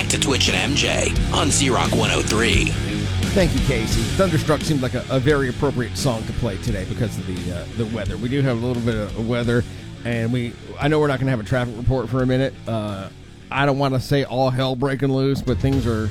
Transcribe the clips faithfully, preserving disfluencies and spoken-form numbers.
Back to Twitch and M J on Z-Rock one oh three. Thank you, Casey. Thunderstruck seemed like a, a very appropriate song to play today because of the uh, the weather. We do have a little bit of weather, and we I know we're not going to have a traffic report for a minute. Uh, I don't want to say all hell breaking loose, but things are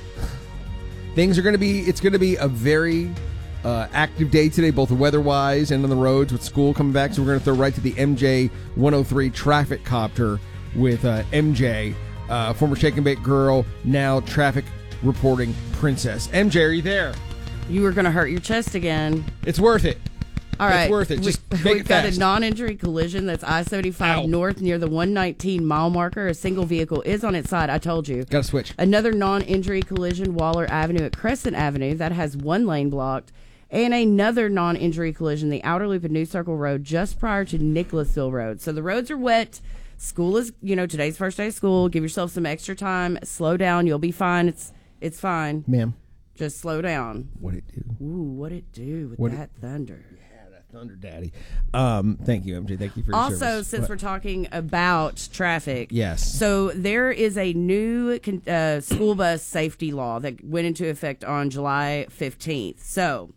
things are going to be. It's going to be a very uh, active day today, both weather-wise and on the roads with school coming back. So we're going to throw right to the M J one oh three traffic copter with uh, M J, uh, former Shake and Bake girl, now traffic reporting princess. M J, are you there? You were going to hurt your chest again. It's worth it. All right. It's worth it. Just we, make We've it got fast. a non-injury collision that's I seventy-five Ow. north near the one nineteen mile marker. A single vehicle is on its side. I told you. Got to switch. Another non-injury collision, Waller Avenue at Crescent Avenue, that has one lane blocked. And another non-injury collision, the outer loop of New Circle Road, just prior to Nicholasville Road. So the roads are wet. School is, you know, today's first day of school. Give yourself some extra time. Slow down. You'll be fine. It's it's fine. Ma'am. Just slow down. What'd it do? Ooh, what'd it do with What that thunder? Yeah, that thunder daddy. Um, thank you, M J. Thank you for your Also, service. since What? we're talking about traffic, Yes. So there is a new con- uh, school bus safety law that went into effect on July fifteenth. So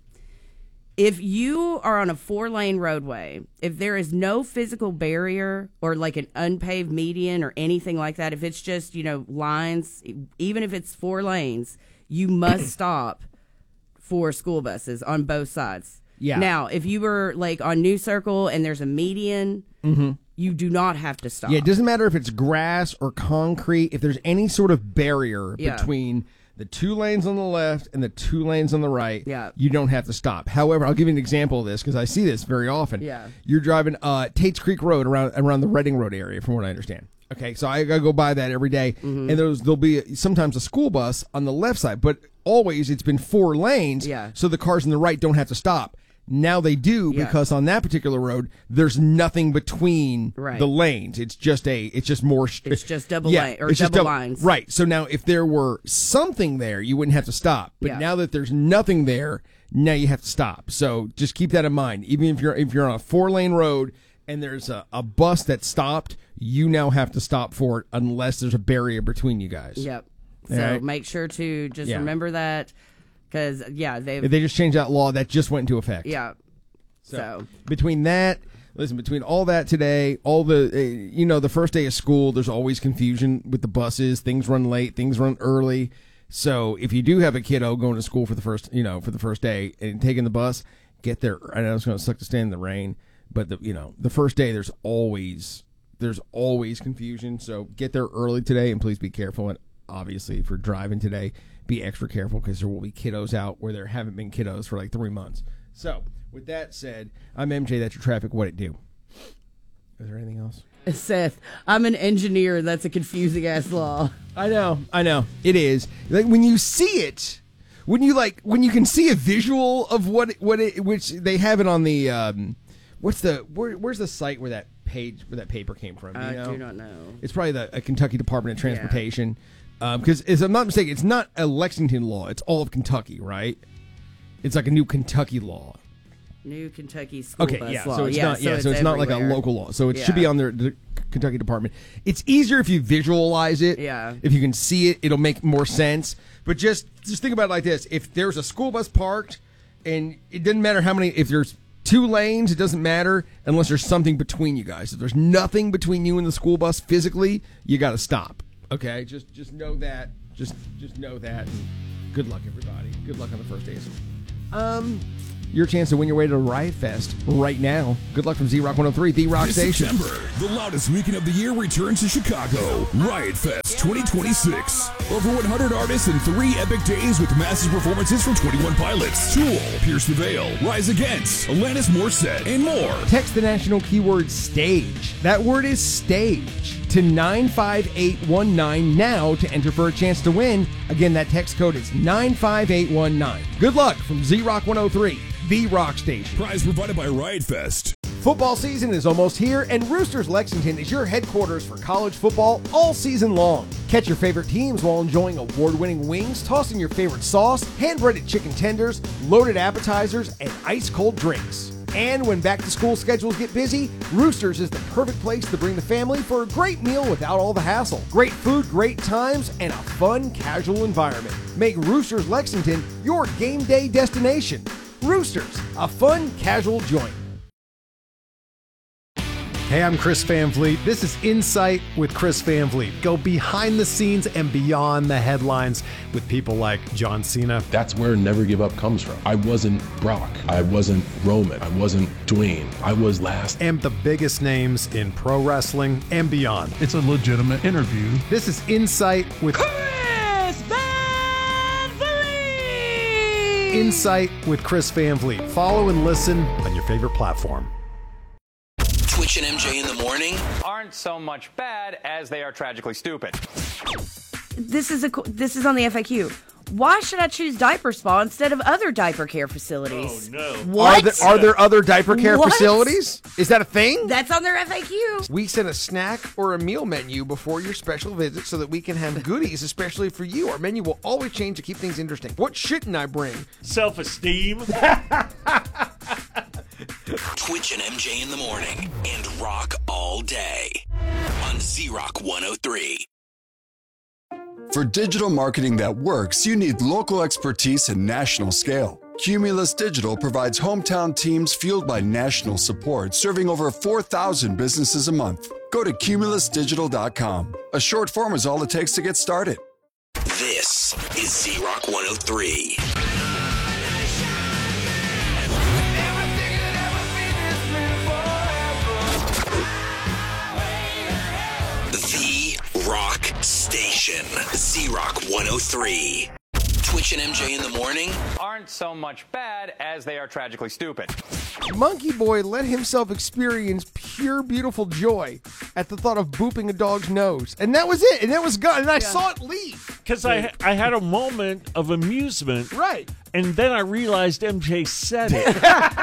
if you are on a four-lane roadway, if there is no physical barrier or like an unpaved median or anything like that, if it's just, you know, lines, even if it's four lanes, you must stop for school buses on both sides. Yeah. Now, if you were like on New Circle and there's a median, Mm-hmm. you do not have to stop. Yeah, it doesn't matter if it's grass or concrete. If there's any sort of barrier Yeah. between the two lanes on the left and the two lanes on the right, Yeah. you don't have to stop. However, I'll give you an example of this because I see this very often. Yeah. You're driving uh, Tate's Creek Road around around the Reading Road area, from what I understand. Okay, so I gotta go by that every day, Mm-hmm. and there's there'll be sometimes a school bus on the left side, but always it's been four lanes, Yeah. so the cars on the right don't have to stop. Now they do Yeah. because on that particular road, there's nothing between Right. the lanes. It's just a, it's just more. It's just double yeah, lane- or it's just double dou- lines. Right. So now, if there were something there, you wouldn't have to stop. But Yeah. now that there's nothing there, now you have to stop. So just keep that in mind. Even if you're if you're on a four lane road and there's a, a bus that stopped, you now have to stop for it unless there's a barrier between you guys. Yep. All So right. make sure to just Yeah. remember that because, yeah, they've, They just changed that law that just went into effect. yeah. So, So, between that, listen, between all that today, all the, uh, you know, the first day of school, there's always confusion with the buses. Things run late, things run early. So if you do have a kiddo going to school for the first, you know, for the first day and taking the bus, get there. I know it's going to suck to stand in the rain, but the, you know, the first day, there's always, there's always confusion. So get there early today and please be careful. And obviously, if you're driving today, be extra careful because there will be kiddos out where there haven't been kiddos for like three months. So, with that said, I'm M J. That's your traffic. What it do? Is there anything else? Seth, I'm an engineer. That's a confusing ass law. I know. I know. It is. Like when you see it, when you like, when you can see a visual of what what it, which they have it on the, um, what's the where, where's the site where that page where that paper came from? Do you I know? do not know. It's probably the uh, Kentucky Department of Transportation, because if I'm not mistaken, it's not a Lexington law. It's all of Kentucky, right? It's like a new Kentucky law. New Kentucky school Okay, bus yeah, law. so it's not, yeah, so it's not like a everywhere. local law. So it Yeah. should be on their the Kentucky Department. It's easier if you visualize it. Yeah. If you can see it, it'll make more sense. But just just think about it like this: if there's a school bus parked, and it doesn't matter how many, if there's two lanes, it doesn't matter unless there's something between you guys. If there's nothing between you and the school bus physically, you got to stop. Okay, just just know that. Just just know that. And good luck, everybody. Good luck on the first day of school. Um. Your chance to win your way to Riot Fest right now. Good luck from Z-Rock one oh three, the Rock This Station. September, the loudest weekend of the year returns to Chicago. Riot Fest twenty twenty-six. Over one hundred artists in three epic days with massive performances from twenty-one Pilots, Tool, Pierce the Veil, Rise Against, Alanis Morissette, and more. Text the national keyword STAGE. That word is STAGE to nine five eight one nine now to enter for a chance to win. Again, that text code is nine five eight one nine. Good luck from Z-Rock one oh three, the Rock Station. Prize provided by Riot Fest. Football season is almost here, and Roosters Lexington is your headquarters for college football all season long. Catch your favorite teams while enjoying award-winning wings, tossing your favorite sauce, hand-breaded chicken tenders, loaded appetizers, and ice-cold drinks. And when back-to-school schedules get busy, Roosters is the perfect place to bring the family for a great meal without all the hassle. Great food, great times, and a fun, casual environment. Make Roosters Lexington your game day destination. Roosters, a fun, casual joint. Hey, I'm Chris Van Vliet. This is Insight with Chris Van Vliet. Go behind the scenes and beyond the headlines with people like John Cena. That's where Never Give Up comes from. I wasn't Brock. I wasn't Roman. I wasn't Dwayne. I was last. And the biggest names in pro wrestling and beyond. It's a legitimate interview. This is Insight with Chris Van Vliet. Insight with Chris Van Vliet. Follow and listen on your favorite platform. Twitch and M J in the morning aren't so much bad as they are tragically stupid. This is a this is on the F A Q. Why should I choose Diaper Spa instead of other diaper care facilities? Oh, no. What? Are there, are there other diaper care What? facilities? Is that a thing? That's on their F A Q. We send a snack or a meal menu before your special visit so that we can have goodies, especially for you. Our menu will always change to keep things interesting. What shouldn't I bring? Self-esteem. Twitch and M J in the morning and rock all day on Z-Rock one oh three. For digital marketing that works, you need local expertise and national scale. Cumulus Digital provides hometown teams fueled by national support, serving over four thousand businesses a month. Go to cumulus digital dot com. A short form is all it takes to get started. This is Z-Rock one oh three. The Rock Station. Z-Rock one oh three. Twitch and M J in the morning aren't so much bad as they are tragically stupid. Monkey Boy let himself experience pure, beautiful joy at the thought of booping a dog's nose. And that was it. And that was gone. And I yeah. saw it leave. Because I, I had a moment of amusement. Right. And then I realized M J said it.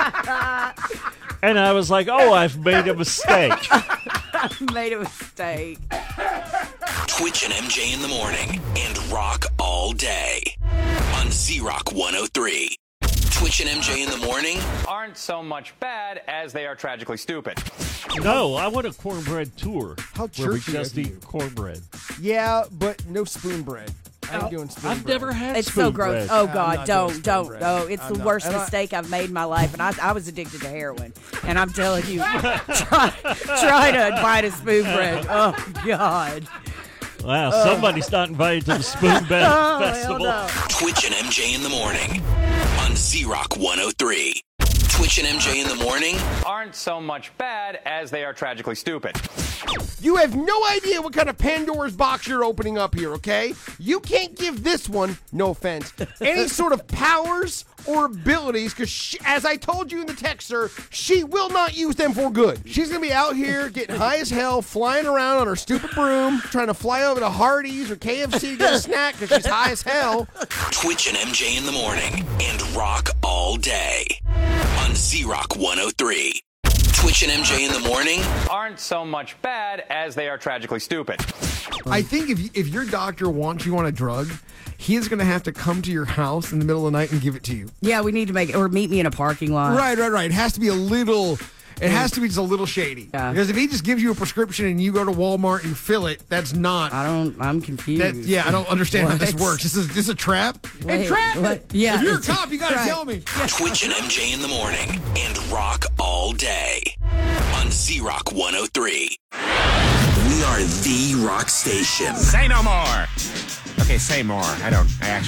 And I was like, oh, I've made a mistake. I made a mistake. Twitch and M J in the morning and rock all day on Z-Rock one oh three. Twitch and M J in the morning aren't so much bad as they are tragically stupid. No, I want a cornbread tour. How where we churchy just of you. eat cornbread. Yeah, but no spoon bread. I ain't doing spoon I've bread. never had It's spoon so gross. bread. Oh I'm God, not don't, doing don't. bread. Oh, it's I'm the not. worst And I- mistake I've made in my life, and I, I was addicted to heroin. And I'm telling you, try, try to bite a spoon bread. Oh God. Wow, somebody's not invited to the Spoon Bed Oh, Festival. hell no. Twitch and M J in the morning on Z-Rock one oh three. Twitch and M J in the morning aren't so much bad as they are tragically stupid. You have no idea what kind of Pandora's box you're opening up here, okay? You can't give this one, no offense, any sort of powers or abilities, because as I told you in the text, sir, she will not use them for good. She's going to be out here getting high as hell, flying around on her stupid broom, trying to fly over to Hardee's or K F C to get a snack because she's high as hell. Twitch and M J in the morning and rock all day on Z-Rock one oh three. Twitch and M J in the morning aren't so much bad as they are tragically stupid. I think if if your doctor wants you on a drug, he is going to have to come to your house in the middle of the night and give it to you. Yeah, we need to make it, or meet me in a parking lot. Right, right, right. It has to be a little... It has to be just a little shady. Yeah. Because if he just gives you a prescription and you go to Walmart and fill it, that's not... I don't, I'm confused. That, yeah, I don't understand how this What? works. This is this a trap? Wait, Hey, trap what? it! Yeah, If you're a it's- cop, you got to right. tell me. Twitch and M J in the morning and rock all day on Z-Rock one oh three. We are the rock station. Say no more. Okay, say more. I don't. I actually.